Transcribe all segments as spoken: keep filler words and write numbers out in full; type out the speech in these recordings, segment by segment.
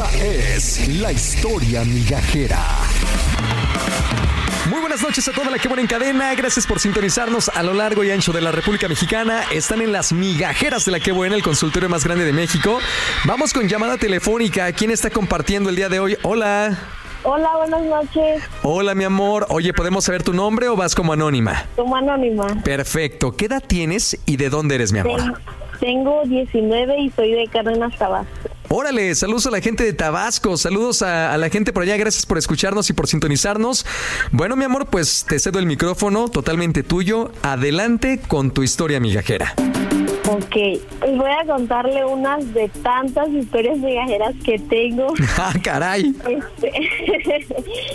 Esta es la historia migajera. Muy buenas noches a toda la que buena en cadena. Gracias por sintonizarnos a lo largo y ancho de la República Mexicana. Están en las migajeras de la que buena, el consultorio más grande de México. Vamos con llamada telefónica. ¿Quién está compartiendo el día de hoy? Hola. Hola, buenas noches. Hola, mi amor. Oye, ¿podemos saber tu nombre o vas como anónima? Como anónima. Perfecto. ¿Qué edad tienes y de dónde eres, mi amor? Ten- tengo diecinueve y soy de Cárdenas, Tabasco. Órale, saludos a la gente de Tabasco, saludos a, a la gente por allá, gracias por escucharnos y por sintonizarnos. Bueno, mi amor, pues te cedo el micrófono, totalmente tuyo. Adelante con tu historia migajera. Ok, les voy a contarle unas de tantas historias migajeras que tengo. ¡Ah, caray! Este,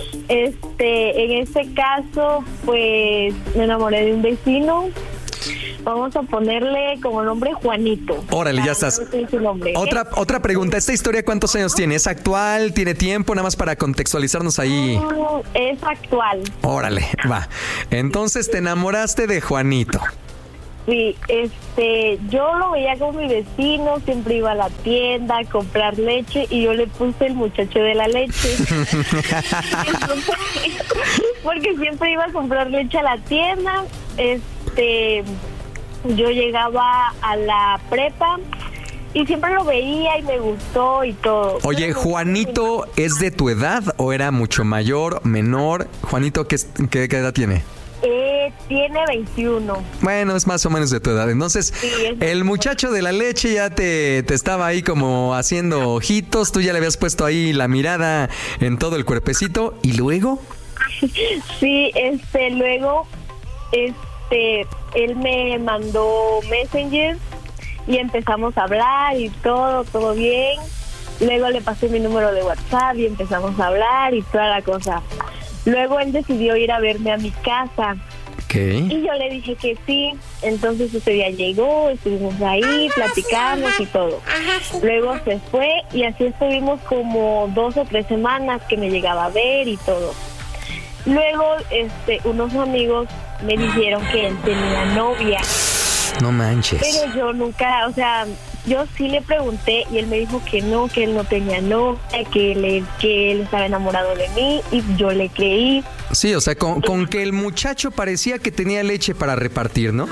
este, en este caso, pues me enamoré de un vecino. Vamos a ponerle como nombre Juanito. Órale, ya Ah, estás. no sé su nombre, ¿eh? Otra, otra pregunta, ¿esta historia cuántos años tiene? ¿Es actual? ¿Tiene tiempo? Nada más para contextualizarnos ahí. Mm, Es actual. Órale, va. Entonces te enamoraste de Juanito. Sí, este, yo lo veía con mi vecino, siempre iba a la tienda a comprar leche y yo le puse el muchacho de la leche. Entonces, porque siempre iba a comprar leche a la tienda, este, yo llegaba a la prepa y siempre lo veía y me gustó y todo. Oye, Pero ¿Juanito es de tu edad o era mucho mayor, menor? Juanito, ¿qué, es- qué, qué edad tiene? Eh, tiene veintiuno. Bueno, es más o menos de tu edad. Entonces, Sí, es- el muchacho de la leche ya te, te estaba ahí como haciendo ojitos, tú ya le habías puesto ahí la mirada en todo el cuerpecito, ¿y luego? Sí, este, luego, este, él me mandó Messenger y empezamos a hablar y todo, todo bien. Luego le pasé mi número de WhatsApp y empezamos a hablar y toda la cosa. Luego él decidió ir a verme a mi casa ¿Qué? y yo le dije que sí. Entonces ese día llegó, estuvimos ahí, platicamos y todo. Luego se fue y así estuvimos como dos o tres semanas que me llegaba a ver y todo. Luego, este, unos amigos me dijeron que él tenía novia, No manches. pero yo nunca, o sea, yo sí le pregunté y él me dijo que no, que él no tenía novia, que él, que él estaba enamorado de mí y yo le creí. Sí, o sea, con, con que el muchacho parecía que tenía leche para repartir, ¿no?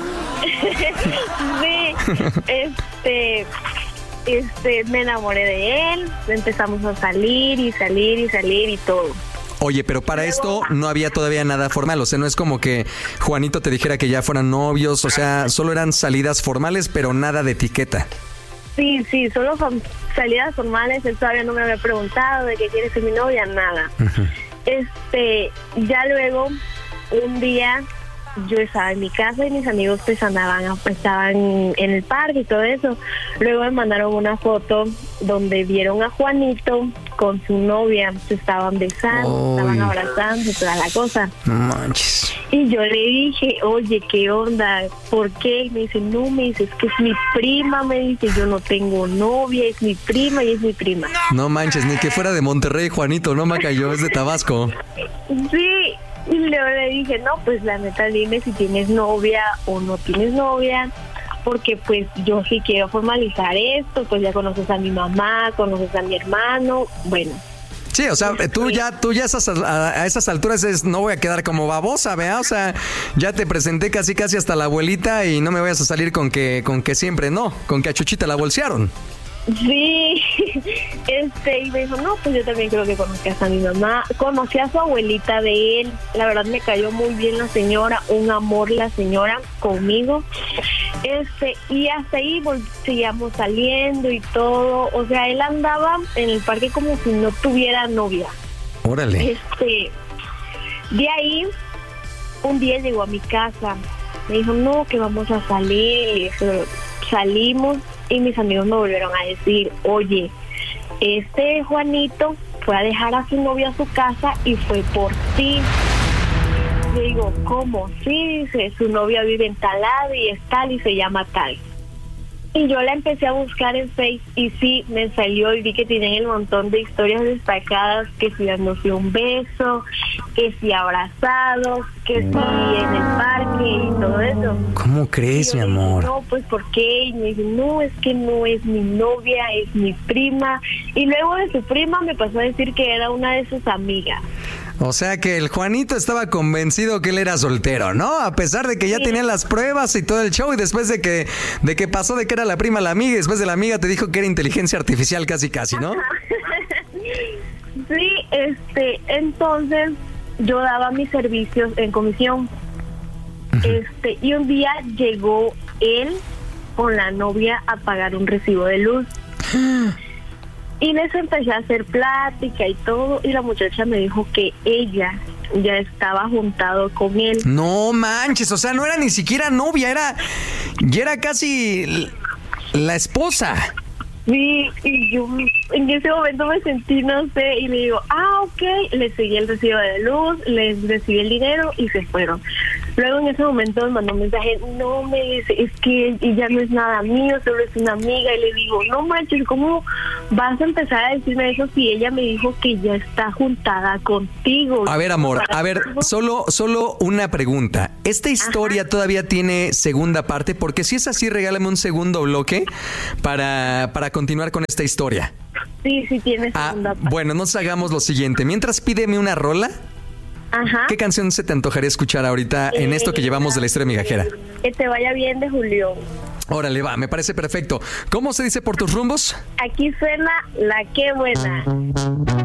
Sí, este, este, me enamoré de él, empezamos a salir y salir y salir y todo. Oye, pero para esto no había todavía nada formal, o sea, no es como que Juanito te dijera que ya fueran novios, o sea, solo eran salidas formales, pero nada de etiqueta. Sí, sí, solo son salidas formales, él todavía no me había preguntado de qué quiere ser mi novia, nada. Ujú. Este, ya luego, un día, yo estaba en mi casa y mis amigos pues andaban, estaban en el parque y todo eso. Luego me mandaron una foto donde vieron a Juanito con su novia, se estaban besando, Uy. estaban abrazando y toda la cosa. No manches. Y yo le dije, oye, ¿qué onda? ¿Por qué? Y me dice, no, me dice, es que es mi prima, me dice, yo no tengo novia, es mi prima y es mi prima. No manches, ni que fuera de Monterrey, Juanito, no me cayó, es de Tabasco. Sí, y luego le dije, no, pues la neta dime si tienes novia o no tienes novia, porque pues yo sí quiero formalizar esto, pues ya conoces a mi mamá, conoces a mi hermano, bueno. Sí, o sea, tú ya, tú ya esas, a, a esas alturas es, no voy a quedar como babosa, ¿vea? O sea, ya te presenté casi casi hasta la abuelita y no me vayas a salir con que, con que siempre no, con que a Chuchita la bolsearon. Sí, este, y me dijo, no, pues yo también creo que conocías a mi mamá, conocí a su abuelita de él, la verdad me cayó muy bien la señora, un amor la señora conmigo, este, y hasta ahí vol- seguíamos saliendo y todo, o sea, él andaba en el parque como si no tuviera novia. Órale. Este, de ahí, un día llegó a mi casa, me dijo, no, que vamos a salir, y eso, salimos, y mis amigos me volvieron a decir, oye, este Juanito fue a dejar a su novia a su casa y fue por ti. Yo digo, ¿cómo? Sí, dice, su novia vive en tal lado y es tal y se llama tal. Y yo la empecé a buscar en Facebook y sí, me salió y vi que tienen el montón de historias destacadas, que si dándose un beso, que si abrazados, que si en el parque y todo eso. ¿Cómo crees, mi amor? Dije, no, pues ¿por qué? Y me dice, no, es que no es mi novia, es mi prima. Y luego de su prima me pasó a decir que era una de sus amigas. O sea que el Juanito estaba convencido que él era soltero, ¿no? A pesar de que ya sí. tenía las pruebas y todo el show, y después de que de que pasó de que era la prima la amiga, y después de la amiga te dijo que era inteligencia artificial casi casi, ¿no? Sí, este, entonces yo daba mis servicios en comisión. Uh-huh. Este, y un día llegó él con la novia a pagar un recibo de luz. Y les empecé a hacer plática y todo, y la muchacha me dijo que ella ya estaba juntado con él. No manches, o sea, no era ni siquiera novia, era ya era casi la esposa. Sí, y yo en ese momento me sentí, no sé, y le digo, ah, ok, le seguí el recibo de luz, les recibí el dinero y se fueron. Luego en ese momento me mandó un mensaje, no, me dice, es que ella no es nada mío, solo es una amiga, y le digo, no manches, ¿cómo vas a empezar a decirme eso si ella me dijo que ya está juntada contigo? A ver, amor, a ver, solo, solo una pregunta. ¿Esta historia Ajá. todavía tiene segunda parte? Porque si es así, regálame un segundo bloque para, para continuar con esta historia. Sí, sí tiene segunda ah, parte. Bueno, nos hagamos lo siguiente. Mientras pídeme una rola. Ajá. ¿Qué canción se te antojaría escuchar ahorita eh, en esto que llevamos de la historia migajera? Que te vaya bien, de Julián. Órale, va, me parece perfecto. ¿Cómo se dice por tus rumbos? Aquí suena La Qué Buena.